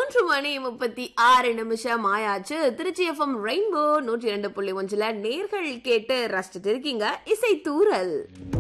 3:36 ஆயாச்சு. Trichy FM rainbow 102.1 நேர்கள் கேட்டு ரசிச்சுட்டு இருக்கீங்க இசை தூரல்.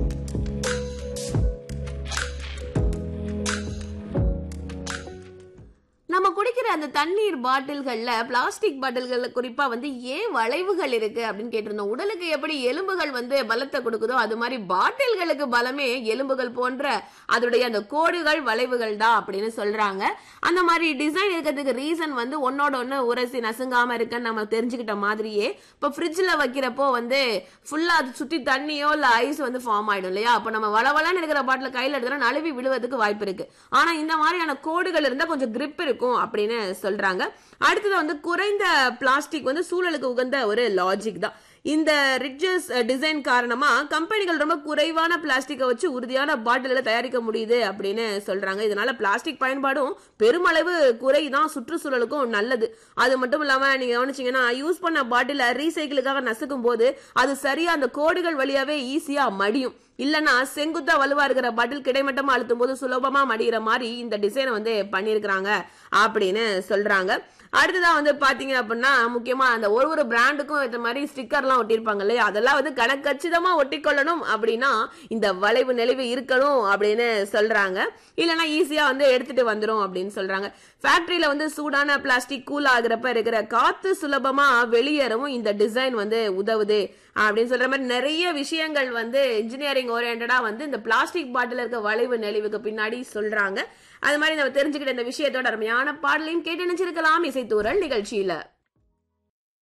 நம்ம குடிக்கிற அந்த தண்ணீர் பாட்டில்கள்ல பிளாஸ்டிக் பாட்டில்கள்ல குறிப்பா ஏன் வளைவுகள் இருக்கு அப்படின்னு கேட்டிருந்தோம். உடலுக்கு எப்படி எலும்புகள் பலத்தை கொடுக்குதோ அது மாதிரி பாட்டில்களுக்கு பலமே எலும்புகள் போன்ற அதோடைய அந்த கோடுகள் வளைவுகள் தான் அப்படின்னு சொல்றாங்க. அந்த மாதிரி டிசைன் இருக்கிறதுக்கு ரீசன் ஒன்னோட ஒன்னு உரசி நசுங்காம இருக்குன்னு நம்ம தெரிஞ்சுக்கிட்ட மாதிரியே இப்ப ஃப்ரிட்ஜ்ல வைக்கிறப்போ ஃபுல்லா அது சுத்தி தண்ணியோ இல்ல ஐஸ் ஃபார்ம் ஆயிடும் இல்லையா? அப்ப நம்ம வளவளன்னு இருக்கிற பாட்டில கையில எடுத்தா நழுவி விழுவதுக்கு வாய்ப்பு இருக்கு. ஆனா இந்த மாதிரியான கோடுகள் இருந்தா கொஞ்சம் கிரிப் இருக்கும் அப்படின்னு சொல்றாங்க. அடுத்தது குறைந்த பிளாஸ்டிக் சூழலுக்கு உகந்த ஒரு லாஜிக் தான். இந்த ரிட்ஜஸ் டிசைன் காரணமா கம்பெனிகள் ரொம்ப குறைவான பிளாஸ்டிக்கை வச்சு உறுதியான பாட்டில்களை தயாரிக்க முடியுது அப்படின்னு சொல்றாங்க. இதனால பிளாஸ்டிக் பயன்பாடும் பெருமளவு குறைதான், சுற்றுச்சூழலுக்கும் நல்லது. அது மட்டும் இல்லாம நீங்க கவனிச்சீங்கன்னா யூஸ் பண்ண பாட்டில ரீசைக்கிளுக்காக நசுக்கும் போது அது சரியா அந்த கோடுகள் வழியாவே ஈஸியா மடியும். இல்லன்னா செங்குத்தா வலுவா இருக்கிற பாட்டில் கிடைமட்டமா அழுத்தும் போது சுலபமா மடிகிற மாதிரி இந்த டிசைனை பண்ணிருக்கிறாங்க அப்படின்னு சொல்றாங்க. அடுத்ததான் பாத்தீங்க அப்படின்னா முக்கியமா அந்த ஒரு பிராண்டுக்கும் இந்த மாதிரி ஸ்டிக்கர் எல்லாம் ஒட்டிருப்பாங்க இல்லையா? அதெல்லாம் கணக்கச்சிதமா ஒட்டிக்கொள்ளணும் அப்படின்னா இந்த வளைவு நெளிவு இருக்கணும் அப்படின்னு சொல்றாங்க. இல்லைன்னா ஈஸியா எடுத்துட்டு வந்துரும் அப்படின்னு சொல்றாங்க. ஃபேக்டரியில சூடான பிளாஸ்டிக் கூல் ஆகுறப்ப இருக்கிற காத்து சுலபமா வெளியேறவும் இந்த டிசைன் உதவுது அப்படின்னு சொல்ற மாதிரி நிறைய விஷயங்கள் இன்ஜினியரிங் ஓரியன்டா இந்த பிளாஸ்டிக் பாட்டில் இருக்க வளைவு நெளிவுக்கு பின்னாடி சொல்றாங்க. அது மாதிரி நம்ம தெரிஞ்சுக்கிட்ட இந்த விஷயத்தோட அருமையான பாடலையும் கேட்டு நினைச்சிருக்கலாம் இசைத்தூரல் நிகழ்ச்சியில.